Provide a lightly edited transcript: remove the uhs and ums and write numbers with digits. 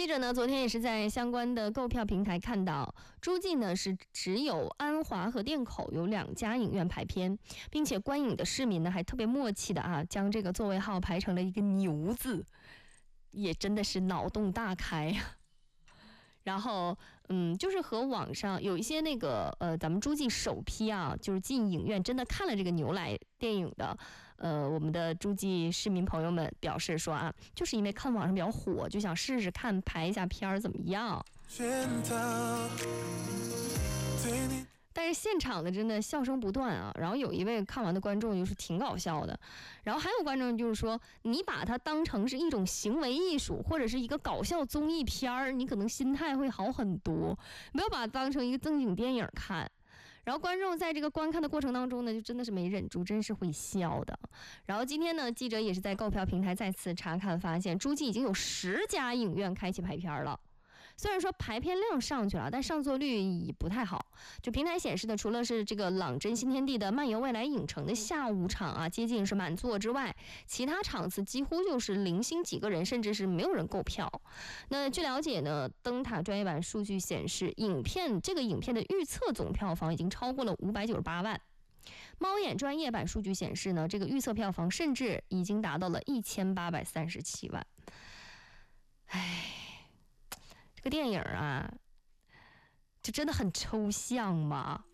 记者呢，昨天也是在相关的购票平台看到，诸暨呢是只有安华和店口有2家影院排片，并且观影的市民呢还特别默契的将这个座位号排成了一个牛字，也真的是脑洞大开呀。然后，就是和网上有一些那个咱们诸暨首批就是进影院真的看了这个牛来电影的，我们的诸暨市民朋友们表示说就是因为看网上比较火，就想试试看排一下片儿怎么样。但是现场的真的笑声不断然后有一位看完的观众就是挺搞笑的，然后还有观众就是说，你把它当成是一种行为艺术或者是一个搞笑综艺片儿，你可能心态会好很多，不要把它当成一个正经电影看。然后观众在这个观看的过程当中呢，就真的是没忍住，真是会笑的。然后今天呢，记者也是在购票平台再次查看，发现诸暨已经有10家影院开启排片了。虽然说排片量上去了，但上座率也不太好。就平台显示的，除了是这个朗真新天地的漫游未来影城的下午场接近是满座之外，其他场次几乎就是零星几个人，甚至是没有人购票。那据了解呢，灯塔专业版数据显示，这个影片的预测总票房已经超过了598万。猫眼专业版数据显示呢，这个预测票房甚至已经达到了1837万。这个电影就真的很抽象嘛。